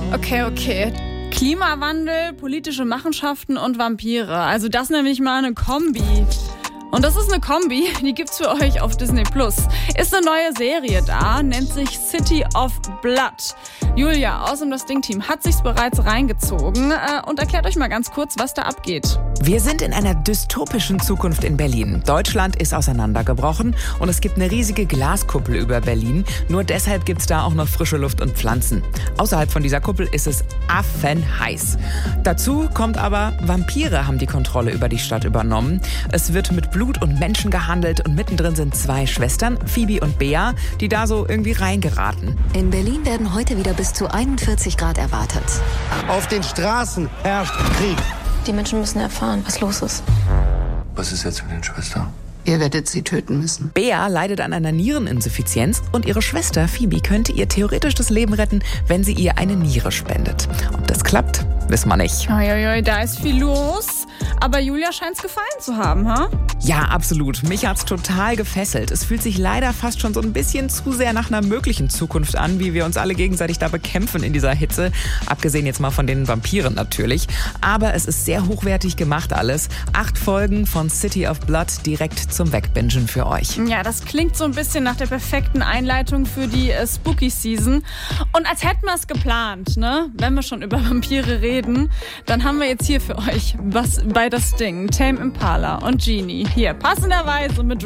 Okay. Klimawandel, politische Machenschaften und Vampire. Also das nämlich mal eine Kombi. Und das ist eine Kombi, die gibt's für euch auf Disney+. Ist eine neue Serie da, nennt sich City of Blood. Julia aus dem Das Ding-Team hat sich's bereits reingezogen und erklärt euch mal ganz kurz, was da abgeht. Wir sind in einer dystopischen Zukunft in Berlin. Deutschland ist auseinandergebrochen und es gibt eine riesige Glaskuppel über Berlin. Nur deshalb gibt's da auch noch frische Luft und Pflanzen. Außerhalb von dieser Kuppel ist es affenheiß. Dazu kommt aber, Vampire haben die Kontrolle über die Stadt übernommen. Es wird mit Blut und Menschen gehandelt und mittendrin sind zwei Schwestern, Phoebe und Bea, die da so irgendwie reingeraten. In Berlin werden heute wieder bis zu 41 Grad erwartet. Auf den Straßen herrscht Krieg. Die Menschen müssen erfahren, was los ist. Was ist jetzt mit den Schwestern? Ihr werdet sie töten müssen. Bea leidet an einer Niereninsuffizienz und ihre Schwester Phoebe könnte ihr theoretisch das Leben retten, wenn sie ihr eine Niere spendet. Ob das klappt, wissen wir nicht. Uiuiui, da ist viel los. Aber Julia scheint's gefallen zu haben, ha? Ja, absolut. Mich hat's total gefesselt. Es fühlt sich leider fast schon so ein bisschen zu sehr nach einer möglichen Zukunft an, wie wir uns alle gegenseitig da bekämpfen in dieser Hitze. Abgesehen jetzt mal von den Vampiren natürlich. Aber es ist sehr hochwertig gemacht alles. 8 Folgen von City of Blood direkt zum Wegbingen für euch. Ja, das klingt so ein bisschen nach der perfekten Einleitung für die Spooky Season. Und als hätten wir es geplant, ne? Wenn wir schon über Vampire reden, dann haben wir jetzt hier für euch was bei Das Ding. Tame Impala und Genie. Hier, passenderweise mit